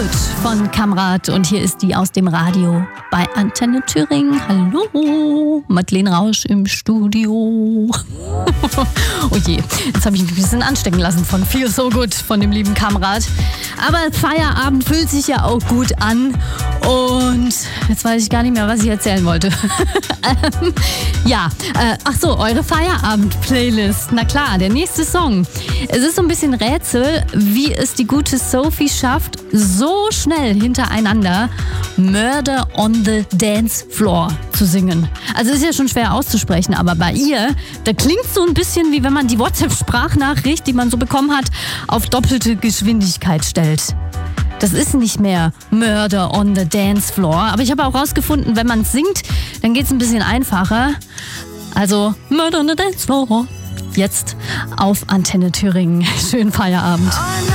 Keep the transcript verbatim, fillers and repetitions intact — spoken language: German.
Good von Kamrat und hier ist die aus dem Radio bei Antenne Thüringen. Hallo, Madeleine Rausch im Studio. Oh je, jetzt habe ich mich ein bisschen anstecken lassen von Feel So Good von dem lieben Kamrat. Aber Feierabend fühlt sich ja auch gut an und jetzt weiß ich gar nicht mehr, was ich erzählen wollte. ähm, ja, äh, ach so, eure Feierabend-Playlist. Na klar, der nächste Song. Es ist so ein bisschen Rätsel, wie es die gute Sophie schafft, so schnell hintereinander Murder on the Dance Floor zu singen. Also ist ja schon schwer auszusprechen, aber bei ihr, da klingt so ein bisschen wie wenn man die WhatsApp-Sprachnachricht, die man so bekommen hat, auf doppelte Geschwindigkeit stellt. Das ist nicht mehr Murder on the Dance Floor, aber ich habe auch rausgefunden, wenn man es singt, dann geht es ein bisschen einfacher. Also Murder on the Dance Floor. Jetzt auf Antenne Thüringen. Schönen Feierabend.